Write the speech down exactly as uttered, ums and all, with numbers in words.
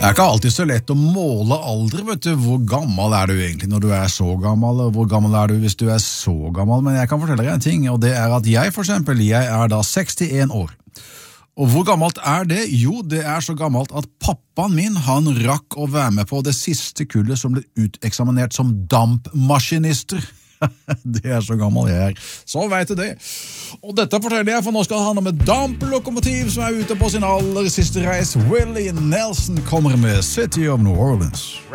Det er ikke alltid så lett å måle alder, vet du. Hvor gammel er du egentlig når du er så gammel, og hvor gammel er du hvis du er så gammel? Men jeg kan fortelle deg en ting, og det er at jeg for eksempel, jeg er da sekstién år. Og hvor gammelt er det? Jo, det er så gammelt at pappaen min, han rakk å være med på det siste kullet som ble uteksaminert som dampmaskinister. Det er så gammel jeg er. Så vet du det. Og dette forteller jeg, for nå skal det handle om et damplokomotiv som er ute på sin aller siste reis. Willie Nelson kommer med City of New Orleans.